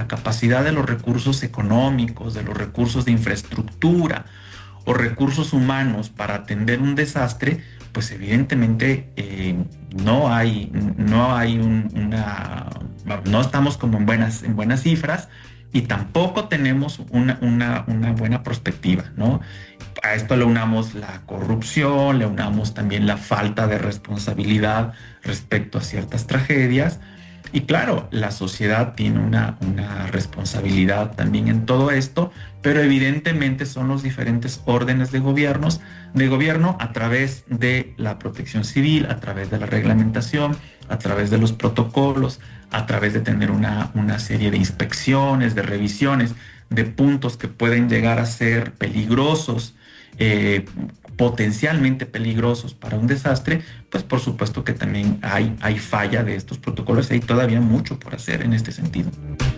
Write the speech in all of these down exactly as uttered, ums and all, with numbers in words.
la capacidad de los recursos económicos, de los recursos de infraestructura o recursos humanos para atender un desastre, pues evidentemente eh, no hay, no hay un, una, no estamos como en buenas, en buenas cifras y tampoco tenemos una, una, una buena perspectiva, ¿no? A esto le unamos la corrupción, le unamos también la falta de responsabilidad respecto a ciertas tragedias. Y claro, la sociedad tiene una, una responsabilidad también en todo esto, pero evidentemente son los diferentes órdenes de gobiernos, de gobierno a través de la protección civil, a través de la reglamentación, a través de los protocolos, a través de tener una, una serie de inspecciones, de revisiones, de puntos que pueden llegar a ser peligrosos, eh, potencialmente peligrosos para un desastre, pues por supuesto que también hay, hay falla de estos protocolos. Hay todavía mucho por hacer en este sentido.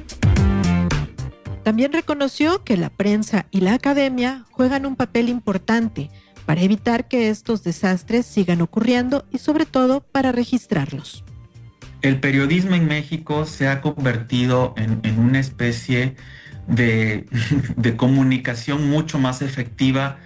También reconoció que la prensa y la academia juegan un papel importante para evitar que estos desastres sigan ocurriendo y sobre todo para registrarlos. El periodismo en México se ha convertido en, en una especie de, de comunicación mucho más efectiva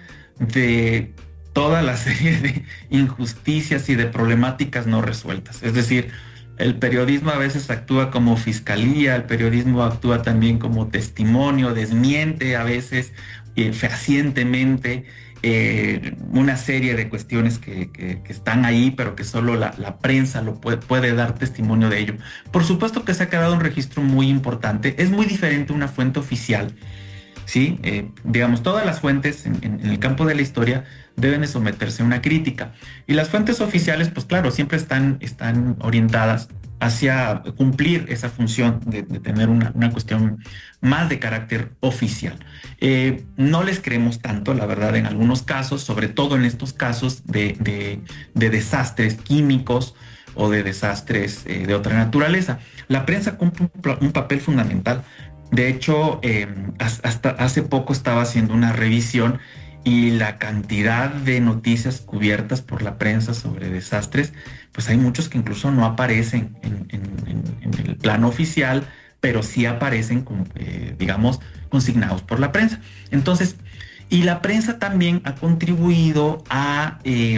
de toda la serie de injusticias y de problemáticas no resueltas. Es decir, el periodismo a veces actúa como fiscalía, el periodismo actúa también como testimonio, desmiente a veces eh, fehacientemente eh, una serie de cuestiones que, que, que están ahí, pero que solo la, la prensa lo puede, puede dar testimonio de ello. Por supuesto que se ha quedado un registro muy importante. Es muy diferente una fuente oficial, ¿sí? Eh, digamos, todas las fuentes en, en, en el campo de la historia deben de someterse a una crítica. Y las fuentes oficiales, pues claro, siempre están, están orientadas hacia cumplir esa función de, de tener una, una cuestión más de carácter oficial. Eh, no les creemos tanto, la verdad, en algunos casos, sobre todo en estos casos de, de, de desastres químicos o de desastres eh, de otra naturaleza. La prensa cumple un, un papel fundamental. De hecho, eh, hasta hace poco estaba haciendo una revisión y la cantidad de noticias cubiertas por la prensa sobre desastres, pues hay muchos que incluso no aparecen en, en, en, en el plano oficial, pero sí aparecen, con, eh, digamos, consignados por la prensa. Entonces, y la prensa también ha contribuido a eh,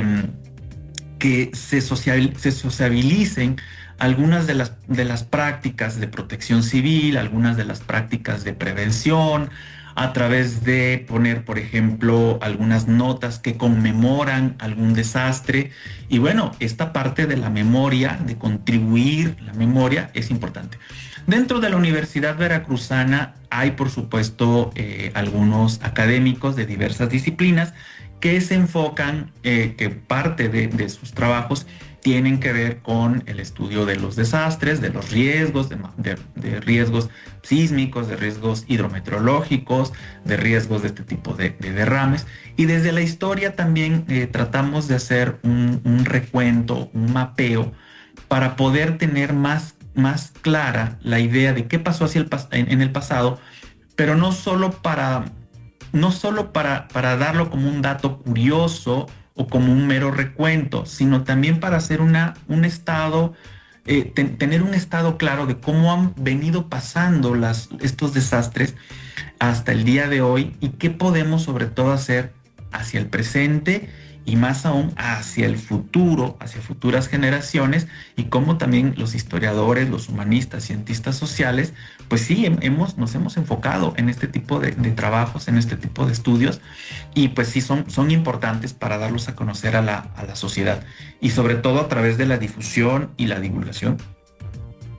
que se, social, se sociabilicen algunas de las, de las prácticas de protección civil, algunas de las prácticas de prevención, a través de poner, por ejemplo, algunas notas que conmemoran algún desastre. Y bueno, esta parte de la memoria, de contribuir la memoria, es importante. Dentro de la Universidad Veracruzana hay, por supuesto, eh, algunos académicos de diversas disciplinas que se enfocan, eh, que parte de, de sus trabajos tienen que ver con el estudio de los desastres, de los riesgos, de, de, de riesgos sísmicos, de riesgos hidrometeorológicos, de riesgos de este tipo de, de derrames. Y desde la historia también eh, tratamos de hacer un, un recuento, un mapeo, para poder tener más, más clara la idea de qué pasó hacia el, en, en el pasado, pero no solo para, no solo para, para darlo como un dato curioso o como un mero recuento, sino también para hacer una, un estado, eh, ten, tener un estado claro de cómo han venido pasando las, estos desastres hasta el día de hoy y qué podemos sobre todo hacer hacia el presente y más aún hacia el futuro, hacia futuras generaciones, y cómo también los historiadores, los humanistas, cientistas sociales, pues sí, hemos, nos hemos enfocado en este tipo de, de trabajos, en este tipo de estudios, y pues sí son, son importantes para darlos a conocer a la, a la sociedad, y sobre todo a través de la difusión y la divulgación.